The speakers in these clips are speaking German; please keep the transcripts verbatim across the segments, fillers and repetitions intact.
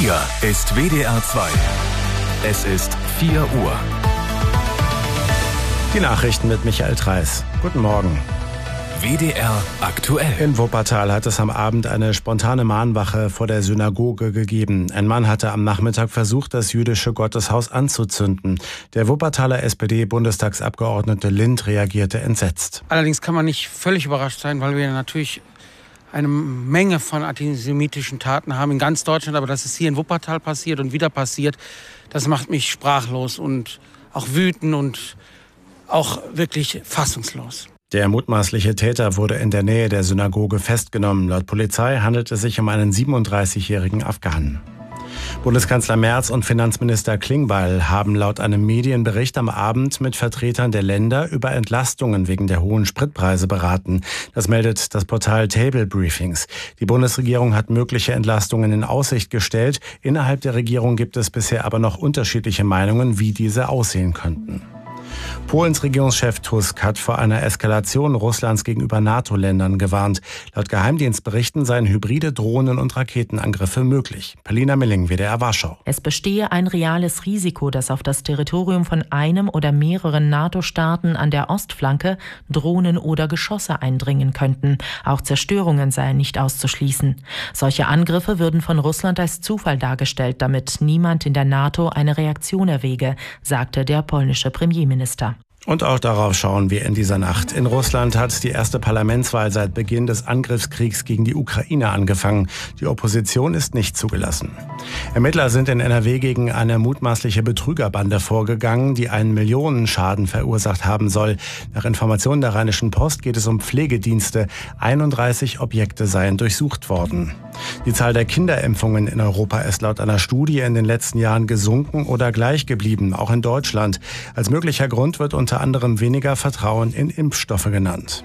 Hier ist W D R zwei. Es ist vier Uhr. Die Nachrichten mit Michael Treis. Guten Morgen. W D R aktuell. In Wuppertal hat es am Abend eine spontane Mahnwache vor der Synagoge gegeben. Ein Mann hatte am Nachmittag versucht, das jüdische Gotteshaus anzuzünden. Der Wuppertaler S P D-Bundestagsabgeordnete Lind reagierte entsetzt. Allerdings kann man nicht völlig überrascht sein, weil wir natürlich eine Menge von antisemitischen Taten haben in ganz Deutschland. Aber dass es hier in Wuppertal passiert und wieder passiert, das macht mich sprachlos und auch wütend und auch wirklich fassungslos. Der mutmaßliche Täter wurde in der Nähe der Synagoge festgenommen. Laut Polizei handelt es sich um einen siebenunddreißigjährigen Afghanen. Bundeskanzler Merz und Finanzminister Klingbeil haben laut einem Medienbericht am Abend mit Vertretern der Länder über Entlastungen wegen der hohen Spritpreise beraten. Das meldet das Portal Table Briefings. Die Bundesregierung hat mögliche Entlastungen in Aussicht gestellt. Innerhalb der Regierung gibt es bisher aber noch unterschiedliche Meinungen, wie diese aussehen könnten. Polens Regierungschef Tusk hat vor einer Eskalation Russlands gegenüber NATO-Ländern gewarnt. Laut Geheimdienstberichten seien hybride Drohnen- und Raketenangriffe möglich. Palina Milling, W D R Warschau. Es bestehe ein reales Risiko, dass auf das Territorium von einem oder mehreren NATO-Staaten an der Ostflanke Drohnen oder Geschosse eindringen könnten. Auch Zerstörungen seien nicht auszuschließen. Solche Angriffe würden von Russland als Zufall dargestellt, damit niemand in der NATO eine Reaktion erwäge, sagte der polnische Premierminister. Und auch darauf schauen wir in dieser Nacht. In Russland hat die erste Parlamentswahl seit Beginn des Angriffskriegs gegen die Ukraine angefangen. Die Opposition ist nicht zugelassen. Ermittler sind in N R W gegen eine mutmaßliche Betrügerbande vorgegangen, die einen Millionenschaden verursacht haben soll. Nach Informationen der Rheinischen Post geht es um Pflegedienste. einunddreißig Objekte seien durchsucht worden. Die Zahl der Kinderimpfungen in Europa ist laut einer Studie in den letzten Jahren gesunken oder gleich geblieben, auch in Deutschland. Als möglicher Grund wird unter anderem weniger Vertrauen in Impfstoffe genannt.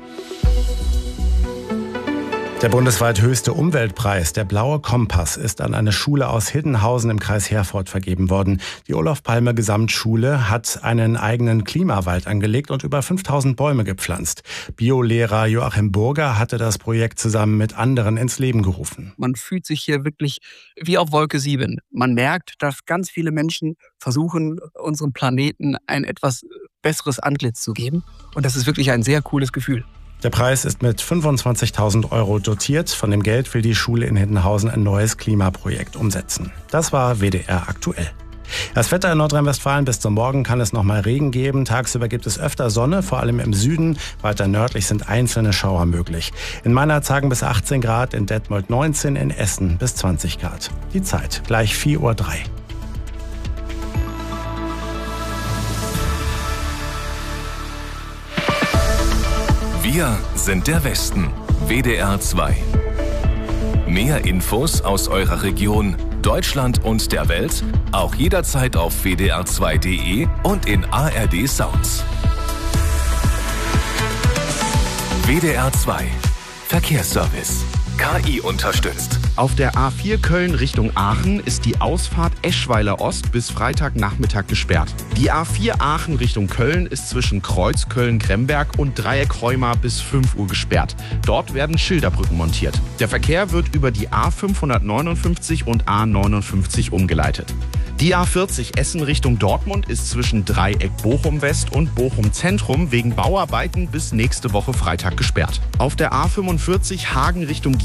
Der bundesweit höchste Umweltpreis, der Blaue Kompass, ist an eine Schule aus Hiddenhausen im Kreis Herford vergeben worden. Die Olof-Palme-Gesamtschule hat einen eigenen Klimawald angelegt und über fünftausend Bäume gepflanzt. Biolehrer Joachim Burger hatte das Projekt zusammen mit anderen ins Leben gerufen. Man fühlt sich hier wirklich wie auf Wolke sieben. Man merkt, dass ganz viele Menschen versuchen, unserem Planeten ein etwas besseres Antlitz zu geben. Und das ist wirklich ein sehr cooles Gefühl. Der Preis ist mit fünfundzwanzigtausend Euro dotiert. Von dem Geld will die Schule in Hiddenhausen ein neues Klimaprojekt umsetzen. Das war W D R aktuell. Das Wetter in Nordrhein-Westfalen: bis zum Morgen kann es noch mal Regen geben. Tagsüber gibt es öfter Sonne, vor allem im Süden. Weiter nördlich sind einzelne Schauer möglich. In Meinerzhagen bis achtzehn Grad, in Detmold neunzehn, in Essen bis zwanzig Grad. Die Zeit gleich vier Uhr drei. Wir sind der Westen. W D R zwei. Mehr Infos aus eurer Region, Deutschland und der Welt auch jederzeit auf w d r zwei punkt d e und in A R D Sounds. W D R zwei. Verkehrsservice. K I unterstützt. Auf der A vier Köln Richtung Aachen ist die Ausfahrt Eschweiler Ost bis Freitagnachmittag gesperrt. Die A vier Aachen Richtung Köln ist zwischen Kreuz Köln-Gremberg und Dreieck Rheuma bis fünf Uhr gesperrt. Dort werden Schilderbrücken montiert. Der Verkehr wird über die A fünfhundertneunundfünfzig und A neunundfünfzig umgeleitet. Die A vierzig Essen Richtung Dortmund ist zwischen Dreieck Bochum West und Bochum Zentrum wegen Bauarbeiten bis nächste Woche Freitag gesperrt. Auf der A fünfundvierzig Hagen Richtung